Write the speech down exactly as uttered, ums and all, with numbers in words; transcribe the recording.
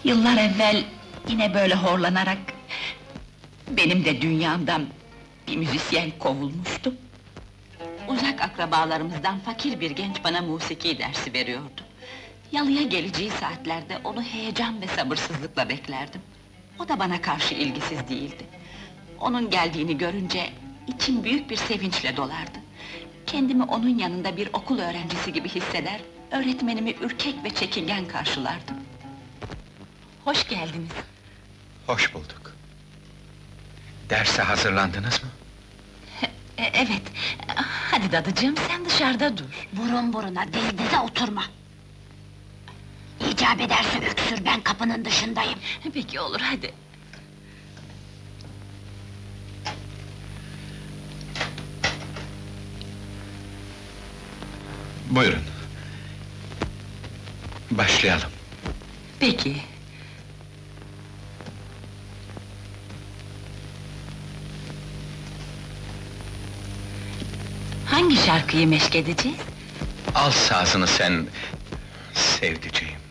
Yıllar evvel yine böyle horlanarak benim de dünyamdan bir müzisyen kovulmuştu. Uzak akrabalarımızdan fakir bir genç bana musiki dersi veriyordu. Yalıya geleceği saatlerde onu heyecan ve sabırsızlıkla beklerdim. O da bana karşı ilgisiz değildi. Onun geldiğini görünce içim büyük bir sevinçle dolardı. Kendimi onun yanında bir okul öğrencisi gibi hisseder, öğretmenimi ürkek ve çekingen karşılardım. Hoş geldiniz. Hoş bulduk. Derse hazırlandınız mı? E, evet, hadi dadıcığım sen dışarıda dur. Burun buruna, diz dize oturma! İcap ederse öksür, ben kapının dışındayım! Peki olur, hadi. Buyurun. Başlayalım. Peki. Hangi şarkıyı meşk edeceğiz? Al sazını sen, sevdiceğim.